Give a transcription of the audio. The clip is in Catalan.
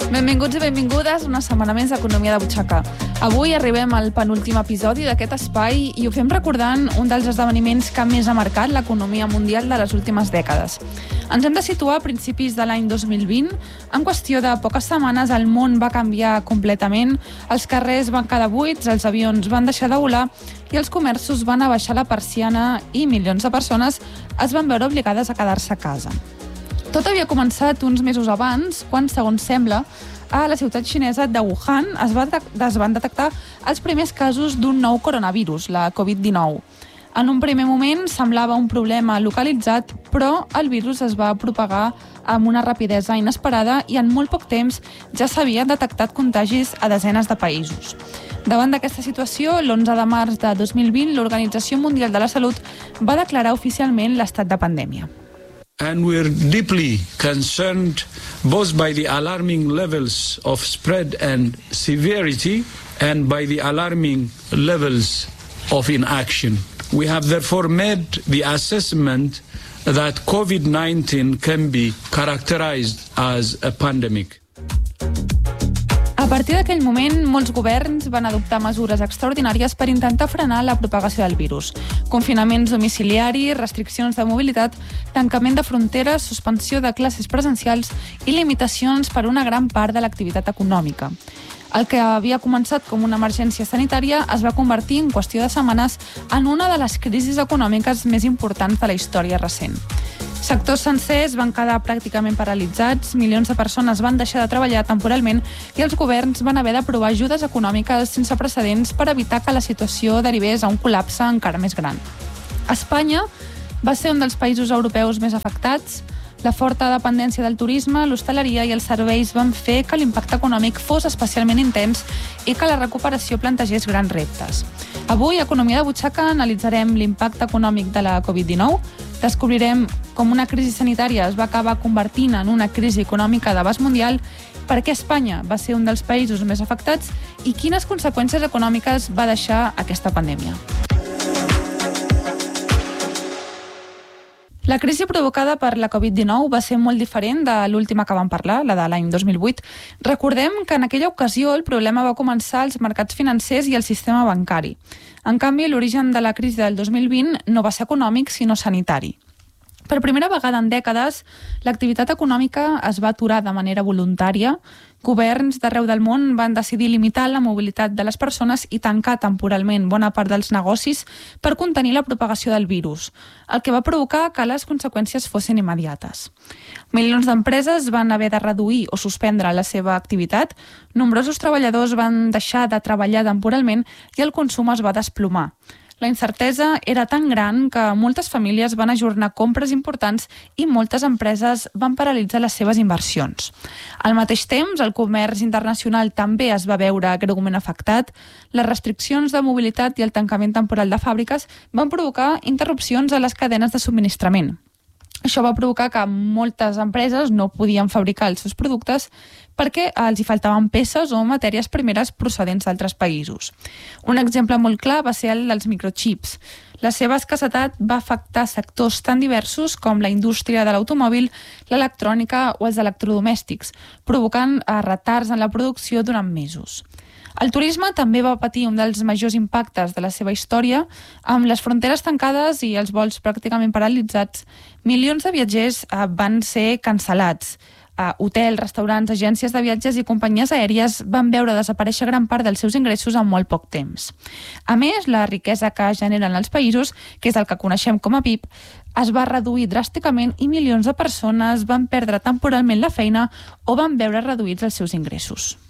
Benvinguts i benvingudes una setmana més d'Economia de Butxaca. Avui arribem al penúltim episodi d'aquest espai i ho fem recordant un dels esdeveniments que més ha marcat l'economia mundial de les últimes dècades. Ens hem de situar a principis de l'any 2020. En qüestió de poques setmanes el món va canviar completament, els carrers van quedar buits, els avions van deixar de volar i els comerços van abaixar la persiana i milions de persones es van veure obligades a quedar-se a casa. Tot havia començat uns mesos abans, quan, segons sembla, a la ciutat xinesa de Wuhan es van detectar els primers casos d'un nou coronavirus, la Covid-19. En un primer moment semblava un problema localitzat, però el virus es va propagar amb una rapidesa inesperada i en molt poc temps ja s'havien detectat contagis a desenes de països. Davant d'aquesta situació, l'11 de març de 2020, l'Organització Mundial de la Salut va declarar oficialment l'estat de pandèmia. And we're deeply concerned both by the alarming levels of spread and severity and by the alarming levels of inaction. We have therefore made the assessment that COVID-19 can be characterized as a pandemic. A partir d'aquell moment, molts governs van adoptar mesures extraordinàries per intentar frenar la propagació del virus. Confinaments domiciliaris, restriccions de mobilitat, tancament de fronteres, suspensió de classes presencials i limitacions per una gran part de l'activitat econòmica. El que havia començat com una emergència sanitària es va convertir en qüestió de setmanes en una de les crisis econòmiques més importants de la història recent. Sectors sencers van quedar pràcticament paralitzats, milions de persones van deixar de treballar temporalment i els governs van haver d'aprovar ajudes econòmiques sense precedents per evitar que la situació derivés a un col·lapse encara més gran. Espanya va ser un dels països europeus més afectats. La forta dependència del turisme, l'hostaleria i els serveis van fer que l'impacte econòmic fos especialment intens i que la recuperació plantegés grans reptes. Avui, a Economia de Butxaca, analitzarem l'impacte econòmic de la Covid-19, descobrirem com una crisi sanitària es va acabar convertint en una crisi econòmica d'abast mundial, per què Espanya va ser un dels països més afectats i quines conseqüències econòmiques va deixar aquesta pandèmia. La crisi provocada per la Covid-19 va ser molt diferent de l'última que vam parlar, la de l'any 2008. Recordem que en aquella ocasió el problema va començar als mercats financers i al sistema bancari. En canvi, l'origen de la crisi del 2020 no va ser econòmic, sinó sanitari. Per primera vegada en dècades, l'activitat econòmica es va aturar de manera voluntària. Governs d'arreu del món van decidir limitar la mobilitat de les persones i tancar temporalment bona part dels negocis per contenir la propagació del virus, el que va provocar que les conseqüències fossin immediates. Milions d'empreses van haver de reduir o suspendre la seva activitat, nombrosos treballadors van deixar de treballar temporalment i el consum es va desplomar. La incertesa era tan gran que moltes famílies van ajornar compres importants i moltes empreses van paralitzar les seves inversions. Al mateix temps, el comerç internacional també es va veure greument afectat. Les restriccions de mobilitat i el tancament temporal de fàbriques van provocar interrupcions a les cadenes de subministrament. Això va provocar que moltes empreses no podien fabricar els seus productes perquè els hi faltaven peces o matèries primeres procedents d'altres països. Un exemple molt clar va ser el dels microchips. La seva escassetat va afectar sectors tan diversos com la indústria de l'automòbil, l'electrònica o els electrodomèstics, provocant retards en la producció durant mesos. El turisme també va patir un dels majors impactes de la seva història. Amb les fronteres tancades i els vols pràcticament paralitzats, milions de viatgers van ser cancel·lats. Hotels, restaurants, agències de viatges i companyies aèries van veure desaparèixer gran part dels seus ingressos en molt poc temps. A més, la riquesa que generen els països, que és el que coneixem com a PIB, es va reduir dràsticament i milions de persones van perdre temporalment la feina o van veure reduïts els seus ingressos.